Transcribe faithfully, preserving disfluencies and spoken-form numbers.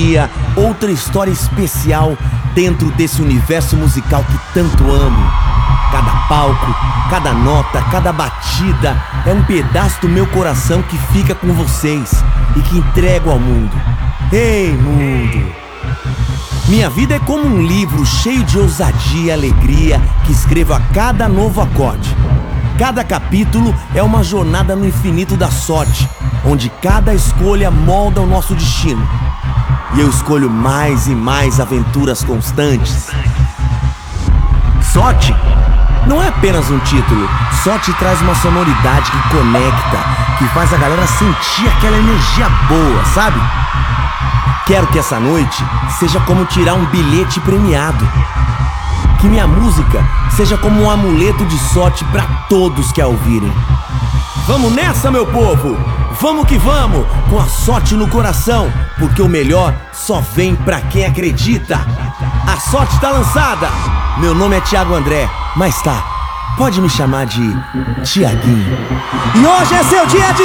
dia, outra história especial dentro desse universo musical que tanto amo. Cada palco, cada nota, cada batida é um pedaço do meu coração que fica com vocês e que entrego ao mundo. Ei, mundo! Minha vida é como um livro cheio de ousadia e alegria que escrevo a cada novo acorde. Cada capítulo é uma jornada no infinito da sorte, onde cada escolha molda o nosso destino. E eu escolho mais e mais aventuras constantes. Sorte não é apenas um título. Sorte traz uma sonoridade que conecta, que faz a galera sentir aquela energia boa, sabe? Quero que essa noite seja como tirar um bilhete premiado. Que minha música seja como um amuleto de sorte pra todos que a ouvirem. Vamos nessa, meu povo! Vamos que vamos, com a sorte no coração, porque o melhor só vem pra quem acredita. A sorte tá lançada. Meu nome é Thiago André, mas tá, pode me chamar de Tiaguinho. E hoje é seu dia de